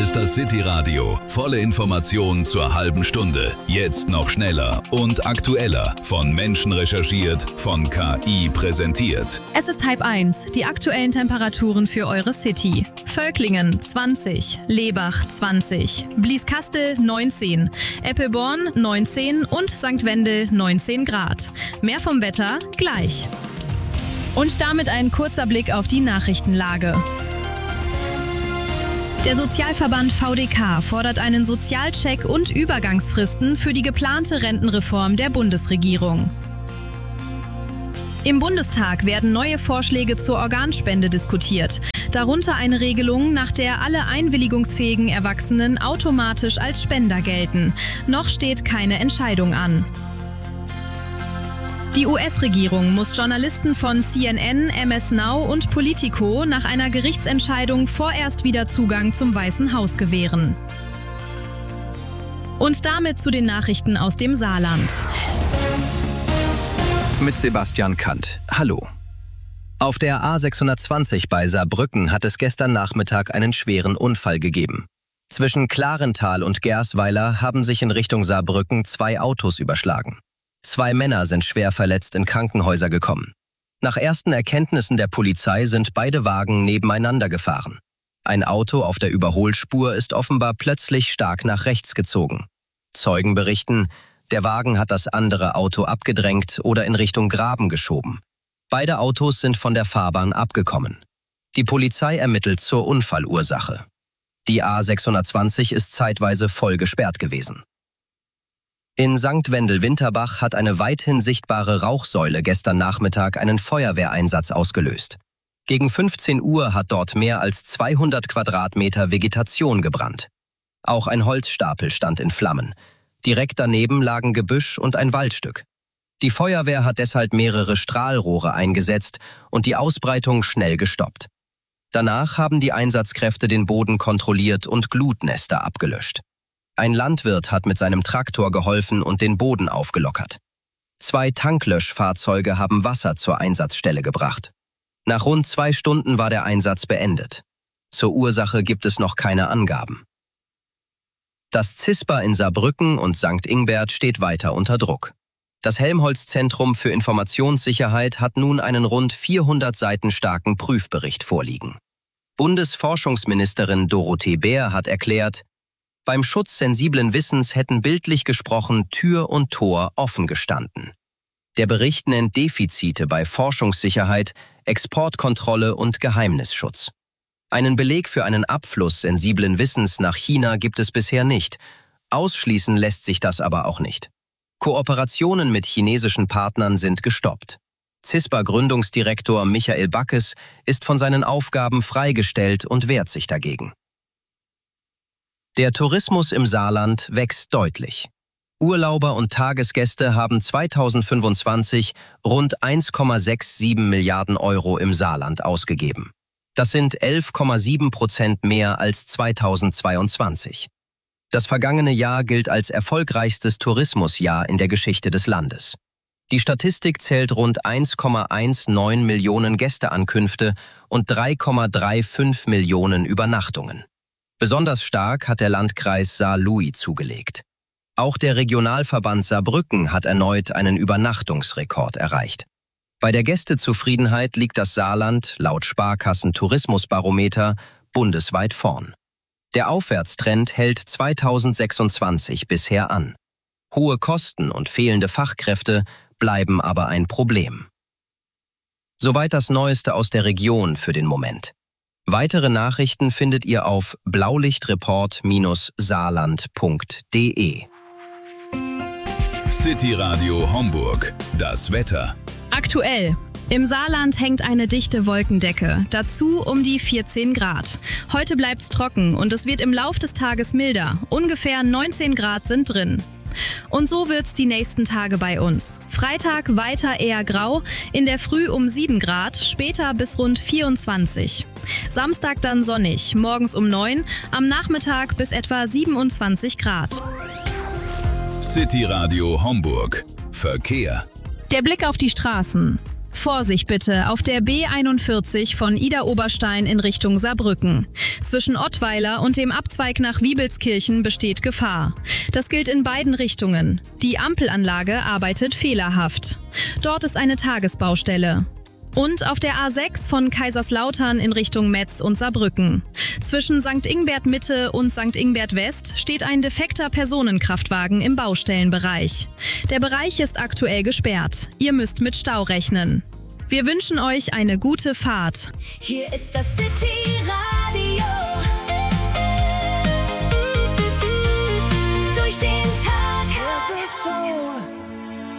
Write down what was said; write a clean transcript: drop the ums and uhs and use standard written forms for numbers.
ist das City-Radio. Volle Informationen zur halben Stunde. Jetzt noch schneller und aktueller. Von Menschen recherchiert, von KI präsentiert. Es ist 12:30. Die aktuellen Temperaturen für eure City. Völklingen 20, Lebach 20, Blieskastel 19, Eppelborn 19 und St. Wendel 19 Grad. Mehr vom Wetter gleich. Und damit ein kurzer Blick auf die Nachrichtenlage. Der Sozialverband VDK fordert einen Sozialcheck und Übergangsfristen für die geplante Rentenreform der Bundesregierung. Im Bundestag werden neue Vorschläge zur Organspende diskutiert. Darunter eine Regelung, nach der alle einwilligungsfähigen Erwachsenen automatisch als Spender gelten. Noch steht keine Entscheidung an. Die US-Regierung muss Journalisten von CNN, MS Now und Politico nach einer Gerichtsentscheidung vorerst wieder Zugang zum Weißen Haus gewähren. Und damit zu den Nachrichten aus dem Saarland. Mit Sebastian Kant. Hallo. Auf der A620 bei Saarbrücken hat es gestern Nachmittag einen schweren Unfall gegeben. Zwischen Klarental und Gersweiler haben sich in Richtung Saarbrücken 2 Autos überschlagen. 2 Männer sind schwer verletzt in Krankenhäuser gekommen. Nach ersten Erkenntnissen der Polizei sind beide Wagen nebeneinander gefahren. Ein Auto auf der Überholspur ist offenbar plötzlich stark nach rechts gezogen. Zeugen berichten, der Wagen hat das andere Auto abgedrängt oder in Richtung Graben geschoben. Beide Autos sind von der Fahrbahn abgekommen. Die Polizei ermittelt zur Unfallursache. Die A620 ist zeitweise voll gesperrt gewesen. In St. Wendel-Winterbach hat eine weithin sichtbare Rauchsäule gestern Nachmittag einen Feuerwehreinsatz ausgelöst. Gegen 15 Uhr hat dort mehr als 200 Quadratmeter Vegetation gebrannt. Auch ein Holzstapel stand in Flammen. Direkt daneben lagen Gebüsch und ein Waldstück. Die Feuerwehr hat deshalb mehrere Strahlrohre eingesetzt und die Ausbreitung schnell gestoppt. Danach haben die Einsatzkräfte den Boden kontrolliert und Glutnester abgelöscht. Ein Landwirt hat mit seinem Traktor geholfen und den Boden aufgelockert. 2 Tanklöschfahrzeuge haben Wasser zur Einsatzstelle gebracht. Nach rund 2 Stunden war der Einsatz beendet. Zur Ursache gibt es noch keine Angaben. Das CISPA in Saarbrücken und St. Ingbert steht weiter unter Druck. Das Helmholtz-Zentrum für Informationssicherheit hat nun einen rund 400 Seiten starken Prüfbericht vorliegen. Bundesforschungsministerin Dorothee Bär hat erklärt, beim Schutz sensiblen Wissens hätten bildlich gesprochen Tür und Tor offen gestanden. Der Bericht nennt Defizite bei Forschungssicherheit, Exportkontrolle und Geheimnisschutz. Einen Beleg für einen Abfluss sensiblen Wissens nach China gibt es bisher nicht. Ausschließen lässt sich das aber auch nicht. Kooperationen mit chinesischen Partnern sind gestoppt. CISPA-Gründungsdirektor Michael Backes ist von seinen Aufgaben freigestellt und wehrt sich dagegen. Der Tourismus im Saarland wächst deutlich. Urlauber und Tagesgäste haben 2025 rund 1,67 Milliarden Euro im Saarland ausgegeben. Das sind 11,7% mehr als 2022. Das vergangene Jahr gilt als erfolgreichstes Tourismusjahr in der Geschichte des Landes. Die Statistik zählt rund 1,19 Millionen Gästeankünfte und 3,35 Millionen Übernachtungen. Besonders stark hat der Landkreis Saar-Louis zugelegt. Auch der Regionalverband Saarbrücken hat erneut einen Übernachtungsrekord erreicht. Bei der Gästezufriedenheit liegt das Saarland, laut Sparkassen Tourismusbarometer, bundesweit vorn. Der Aufwärtstrend hält 2026 bisher an. Hohe Kosten und fehlende Fachkräfte bleiben aber ein Problem. Soweit das Neueste aus der Region für den Moment. Weitere Nachrichten findet ihr auf blaulichtreport-saarland.de. City Radio Homburg. Das Wetter. Aktuell. Im Saarland hängt eine dichte Wolkendecke, dazu um die 14 Grad. Heute bleibt's trocken und es wird im Lauf des Tages milder. Ungefähr 19 Grad sind drin. Und so wird's die nächsten Tage bei uns. Freitag weiter eher grau, in der Früh um 7 Grad, später bis rund 24. Samstag dann sonnig, morgens um 9, am Nachmittag bis etwa 27 Grad. City Radio Homburg. Verkehr. Der Blick auf die Straßen. Vorsicht bitte auf der B41 von Idar-Oberstein in Richtung Saarbrücken. Zwischen Ottweiler und dem Abzweig nach Wiebelskirchen besteht Gefahr. Das gilt in beiden Richtungen. Die Ampelanlage arbeitet fehlerhaft. Dort ist eine Tagesbaustelle. Und auf der A6 von Kaiserslautern in Richtung Metz und Saarbrücken. Zwischen St. Ingbert Mitte und St. Ingbert West steht ein defekter Personenkraftwagen im Baustellenbereich. Der Bereich ist aktuell gesperrt. Ihr müsst mit Stau rechnen. Wir wünschen euch eine gute Fahrt. Hier ist das City Radio.